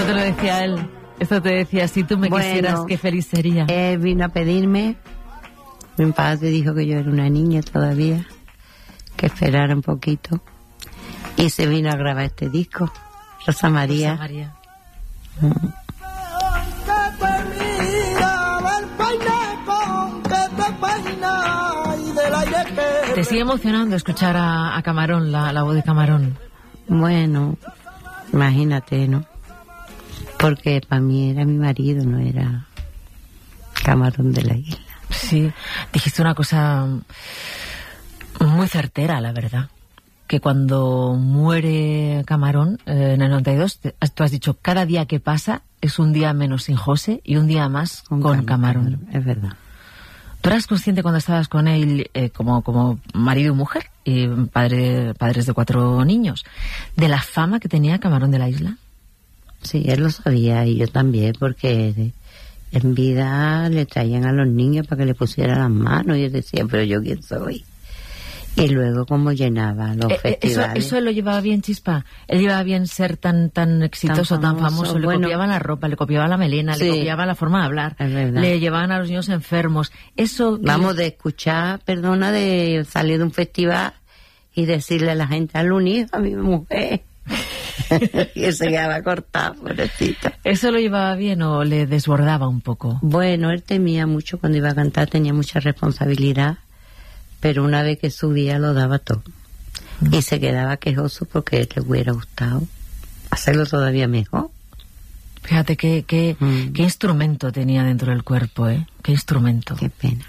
Esto te lo decía él. Esto te decía, si tú me quisieras, qué feliz sería. Él vino a pedirme. Mi padre dijo que yo era una niña todavía, que esperara un poquito. Y se vino a grabar este disco, Rosa María. Rosa María. ¿Te sigue emocionando escuchar a Camarón, la voz de Camarón? Bueno, imagínate, ¿no? Porque para mí era mi marido, no era Camarón de la Isla. Sí, dijiste una cosa muy certera, la verdad. Que cuando muere Camarón, en el 92, tú has dicho, cada día que pasa es un día menos sin José y un día más con Camarón. Es verdad. ¿Tú eras consciente cuando estabas con él, como marido y mujer, y padres de 4 niños, de la fama que tenía Camarón de la Isla? Sí, él lo sabía y yo también, porque en vida le traían a los niños para que le pusieran las manos y él decía, pero yo quién soy. Y luego como llenaba los festivales. Eso él lo llevaba bien, Chispa. Él llevaba bien ser tan exitoso, tan famoso. Le copiaban la ropa, le copiaban la melena, sí, le copiaban la forma de hablar. Le llevaban a los niños enfermos. Eso. Vamos, de escuchar, de salir de un festival y decirle a la gente, al unido a mi mujer. Y se quedaba cortado, pobrecita. ¿Eso lo llevaba bien o le desbordaba un poco? Bueno, él temía mucho cuando iba a cantar, tenía mucha responsabilidad. Pero una vez que subía lo daba todo. Y se quedaba quejoso porque le hubiera gustado hacerlo todavía mejor. Fíjate qué instrumento tenía dentro del cuerpo, ¿eh? Qué instrumento. Qué pena.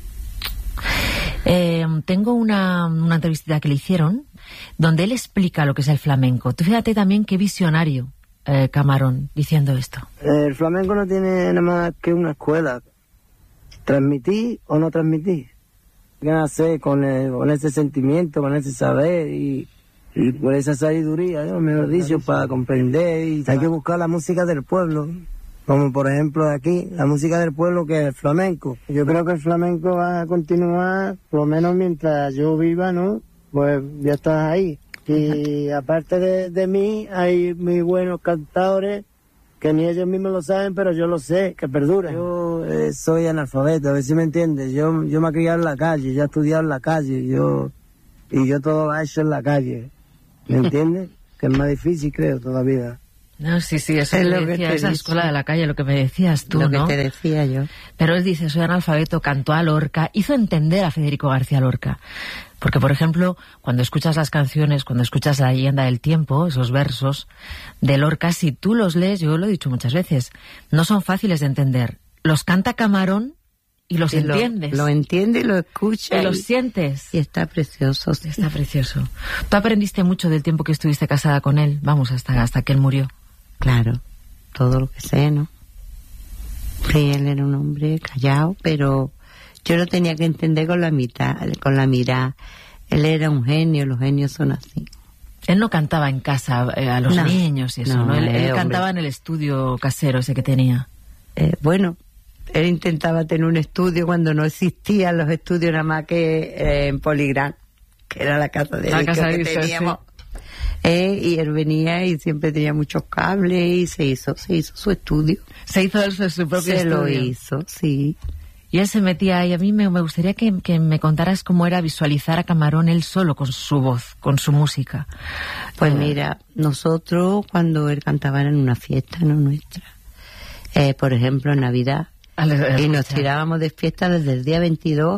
Tengo una entrevista que le hicieron donde él explica lo que es el flamenco. Tú fíjate también qué visionario, Camarón, diciendo esto. El flamenco no tiene nada más que una escuela. Transmitir o no transmitir. Que nacer con ese sentimiento, con ese saber y con esa sabiduría, ¿no? Mejor dicho, para comprender. Y hay que buscar la música del pueblo, como por ejemplo aquí, la música del pueblo, que es el flamenco. Yo creo que el flamenco va a continuar, por lo menos mientras yo viva, ¿no? Pues ya estás ahí. Y aparte de mí, hay muy buenos cantadores que ni ellos mismos lo saben, pero yo lo sé, que perdura. Yo soy analfabeto, a ver si me entiendes. Yo me he criado en la calle, yo he estudiado en la calle, y yo todo lo he hecho en la calle. ¿Me entiendes? Que es más difícil, creo, todavía. No, sí, eso es lo que decía, esa escuela de la calle, lo que me decías tú, ¿no? Lo que te decía yo. Pero él dice, soy analfabeto, cantó a Lorca, hizo entender a Federico García Lorca. Porque, por ejemplo, cuando escuchas las canciones, cuando escuchas La leyenda del tiempo, esos versos de Lorca, si tú los lees, yo lo he dicho muchas veces, no son fáciles de entender. Los canta Camarón y los entiendes. Lo entiende y lo escucha. Y los sientes. Y está precioso. Sí. Está precioso. Tú aprendiste mucho del tiempo que estuviste casada con él, vamos, hasta que él murió. Claro, todo lo que sé, ¿no? Sí, él era un hombre callado, pero yo lo tenía que entender con la mirada. Él era un genio, los genios son así. Él no cantaba en casa a los niños y eso, ¿no? Él cantaba en el estudio casero ese que tenía. Bueno, él intentaba tener un estudio cuando no existían los estudios nada más que en Poligrán, que era la casa de discos que teníamos. Sí. Y él venía y siempre tenía muchos cables y se hizo su estudio. Se hizo su propio estudio. Se lo hizo, sí. Y él se metía ahí. A mí me gustaría que me contaras cómo era visualizar a Camarón él solo con su voz, con su música. Pues mira, nosotros cuando él cantaba en una fiesta, no nuestra, por ejemplo en Navidad, y nos tirábamos de fiesta desde el día 22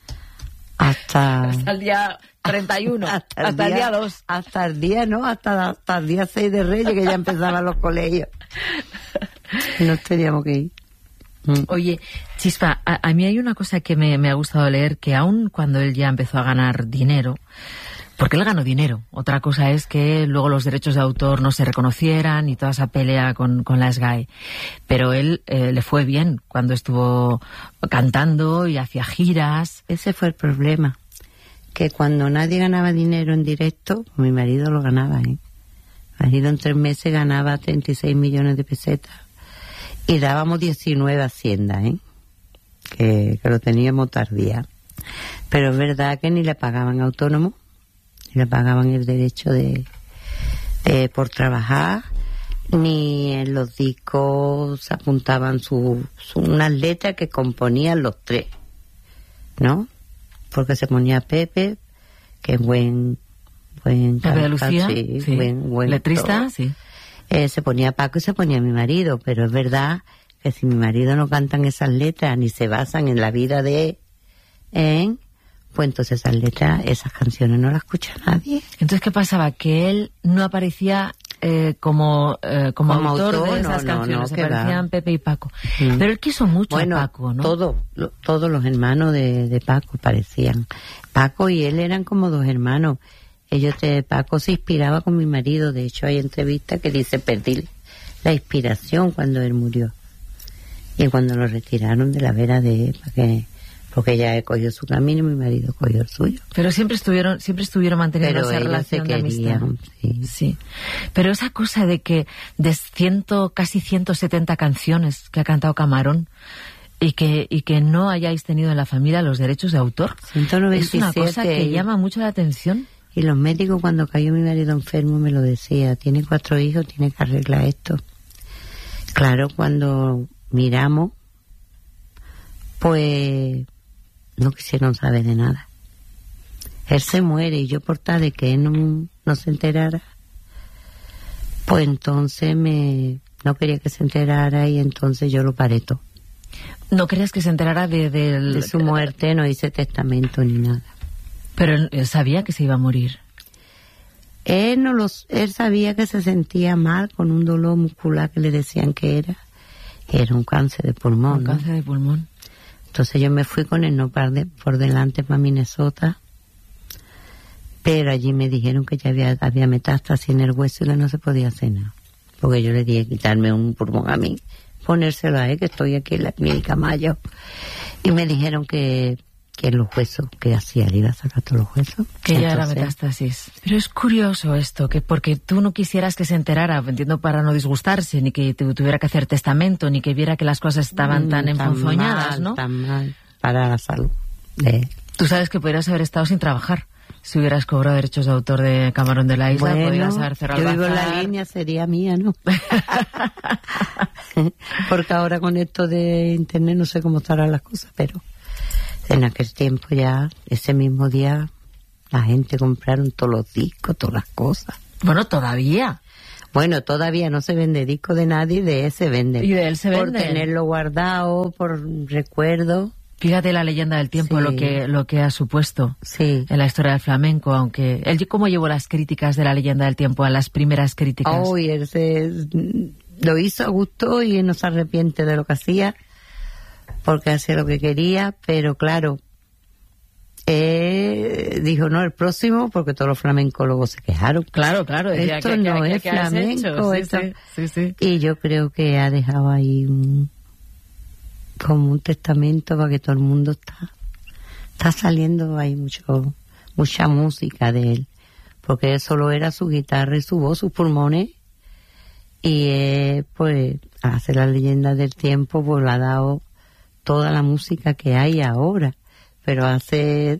hasta el día 31, hasta el día 2. Hasta el día, ¿no? Hasta el día 6 de Reyes, que ya empezaban los colegios. Nos teníamos que ir. Oye, Chispa, a mí hay una cosa que me ha gustado leer, que aun cuando él ya empezó a ganar dinero, porque él ganó dinero, otra cosa es que luego los derechos de autor no se reconocieran y toda esa pelea con la SGAE, pero él le fue bien cuando estuvo cantando y hacía giras. Ese fue el problema, que cuando nadie ganaba dinero en directo, mi marido lo ganaba, ¿eh? Mi marido en 3 meses ganaba 36 millones de pesetas. Y dábamos 19 haciendas, que lo teníamos tardía. Pero es verdad que ni le pagaban autónomo, ni le pagaban el derecho de por trabajar, ni en los discos se apuntaban unas letras que componían los tres, ¿no? Porque se ponía Pepe, que es buen Pepe de Lucía, sí. Buen letrista, todo. sí. Se ponía Paco y se ponía mi marido, pero es verdad que si mi marido no cantan esas letras ni se basan en la vida de él, pues entonces esas letras, esas canciones no las escucha nadie. Entonces, ¿qué pasaba? Que él no aparecía como autor de esas canciones, aparecían Pepe y Paco. Pero él quiso mucho a Paco, ¿no? Todos los hermanos de Paco parecían. Paco y él eran como dos hermanos. Paco se inspiraba con mi marido. De hecho, hay entrevistas que dice, perdí la inspiración cuando él murió. Y cuando lo retiraron de la vera de él, porque ella cogió su camino y mi marido cogió el suyo. Pero siempre estuvieron manteniendo esa relación de amistad. Sí. Pero esa cosa de que de casi 170 canciones que ha cantado Camarón y que no hayáis tenido en la familia los derechos de autor, 197, es una cosa que llama mucho la atención. Y los médicos, cuando cayó mi marido enfermo, me lo decía, tiene 4 hijos, tiene que arreglar esto. Claro, cuando miramos, pues no quisieron saber de nada. Él se muere y yo, por tal de que él no se enterara, pues entonces no quería que se enterara y entonces yo lo paré todo. ¿No querías que se enterara de su muerte? No hice testamento ni nada. Pero él sabía que se iba a morir. Él sabía que se sentía mal con un dolor muscular que le decían que era un cáncer de pulmón. Un cáncer de pulmón. Entonces yo me fui con él por delante para Minnesota, pero allí me dijeron que ya había metástasis en el hueso y que no se podía hacer nada. Porque yo le dije quitarme un pulmón a mí, ponérselo a él, que estoy aquí en la clínica Mayo. Y me dijeron que los huesos, que hacía, le iba a sacar todos los huesos. Que ya era metástasis. Pero es curioso esto, que porque tú no quisieras que se enterara, entiendo, para no disgustarse, ni que tuviera que hacer testamento, ni que viera que las cosas estaban tan enfonzoñadas, ¿no? Tan mal para la salud de él. Tú sabes que podrías haber estado sin trabajar. Si hubieras cobrado derechos de autor de Camarón de la Isla, podrías haber cerrado el bazar. Yo vivo en la línea, sería mía, ¿no? Porque ahora con esto de internet no sé cómo estarán las cosas, pero en aquel tiempo ya, ese mismo día, la gente compraron todos los discos, todas las cosas. Bueno, todavía. Bueno, todavía no se vende disco de nadie, de él se vende. Y de él se vende. Por tenerlo guardado, por recuerdo. Fíjate la leyenda del tiempo, sí. lo que ha supuesto sí. en la historia del flamenco, aunque él, ¿cómo llevó las críticas de la leyenda del tiempo, a las primeras críticas? Y él lo hizo a gusto y no se arrepiente de lo que hacía, porque hacía lo que quería, pero claro, dijo, no, el próximo, porque todos los flamencólogos se quejaron. Claro. Esto no es flamenco. Sí. Y yo creo que ha dejado ahí como un testamento para que todo el mundo está saliendo ahí mucha música de él, porque él solo era su guitarra y su voz, sus pulmones, y pues hace la leyenda del tiempo, pues le ha dado toda la música que hay ahora, pero hace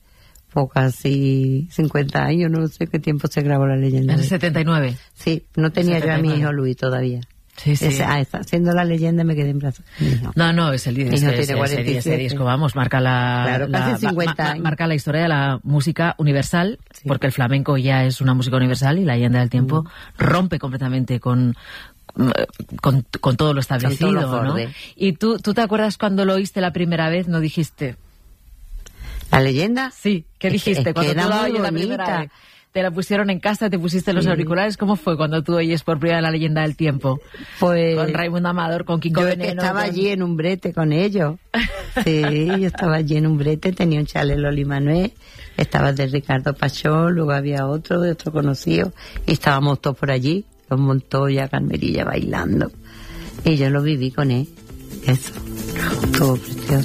casi 50 años, no sé qué tiempo se grabó la leyenda. En el 79. Sí, no tenía 79. Yo a mi hijo Luis todavía. Sí. Está haciendo la leyenda, me quedé en brazos. No, es el ese disco, vamos, marca marca la historia de la música universal, sí. Porque el flamenco ya es una música universal y la leyenda del tiempo rompe completamente con todo lo establecido, ¿no? Y tú te acuerdas cuando lo oíste la primera vez, ¿no dijiste? ¿La leyenda? Sí, ¿qué dijiste cuando tú la oyes la primera vez? ¿Te la pusieron en casa, te pusiste los auriculares? ¿Cómo fue cuando tú oyes por primera vez la leyenda del tiempo? Pues con Raimundo Amador, con Kiko Veneno. Yo estaba allí en un brete con ellos. Sí, yo estaba allí en un brete, tenía un chale Loli Manuel, estaba de Ricardo Pachón, luego había otro conocido, y estábamos todos por allí, los Montoya, Carmelilla bailando. Y yo lo viví con él. Eso, todo precioso.